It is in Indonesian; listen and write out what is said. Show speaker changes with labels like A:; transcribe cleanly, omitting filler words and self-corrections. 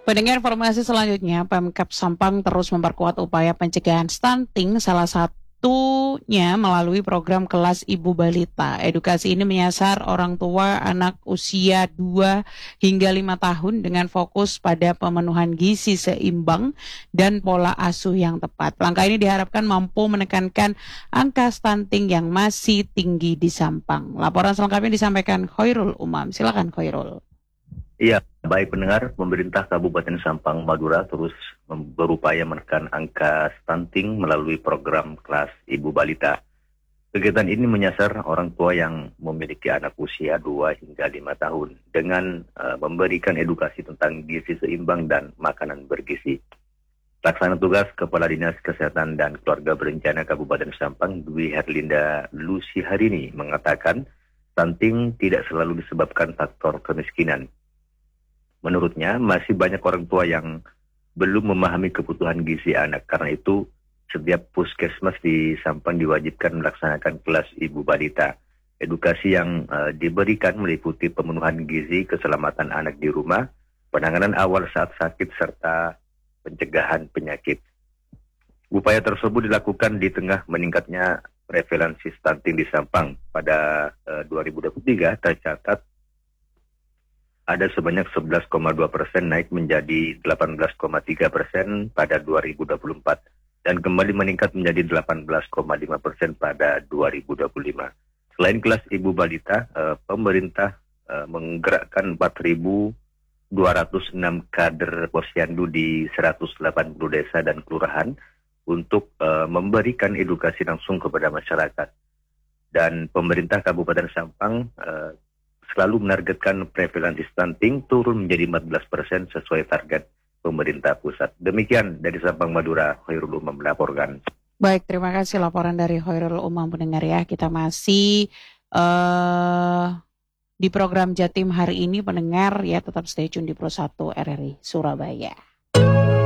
A: Pendengar informasi selanjutnya, Pemkab Sampang terus memperkuat upaya pencegahan stunting, salah satunya melalui program kelas Ibu Balita. Edukasi ini menyasar orang tua anak usia 2 hingga 5 tahun dengan fokus pada pemenuhan gizi seimbang dan pola asuh yang tepat. Langkah ini diharapkan mampu menekankan angka stunting yang masih tinggi di Sampang. Laporan selengkapnya disampaikan Khairul Umam. Silakan Khairul.
B: Iya, baik pendengar, pemerintah Kabupaten Sampang, Madura terus berupaya menekan angka stunting melalui program kelas Ibu Balita. Kegiatan ini menyasar orang tua yang memiliki anak usia 2 hingga 5 tahun dengan memberikan edukasi tentang gizi seimbang dan makanan bergizi. Pelaksana tugas Kepala Dinas Kesehatan dan Keluarga Berencana Kabupaten Sampang, Dwi Herlinda Lucy Harini mengatakan stunting tidak selalu disebabkan faktor kemiskinan. Menurutnya, masih banyak orang tua yang belum memahami kebutuhan gizi anak. Karena itu, setiap puskesmas di Sampang diwajibkan melaksanakan kelas Ibu Balita. Edukasi yang diberikan meliputi pemenuhan gizi, keselamatan anak di rumah, penanganan awal saat sakit, serta pencegahan penyakit. Upaya tersebut dilakukan di tengah meningkatnya prevalensi stunting di Sampang. Pada 2023 tercatat ada sebanyak 11,2% naik menjadi 18,3% pada 2024 dan kembali meningkat menjadi 18,5% pada 2025. Selain kelas Ibu Balita, pemerintah menggerakkan 4.206 kader posyandu di 180 desa dan kelurahan untuk memberikan edukasi langsung kepada masyarakat. Dan pemerintah Kabupaten Sampang selalu menargetkan prevalensi stunting turun menjadi 14% sesuai target pemerintah pusat. Demikian dari Sampang, Madura, Khairul Umam melaporkan.
A: Baik, terima kasih laporan dari Khairul Umam pendengar ya. Kita masih di program Jatim hari ini pendengar ya, tetap stay tune di Pro 1 RRI Surabaya.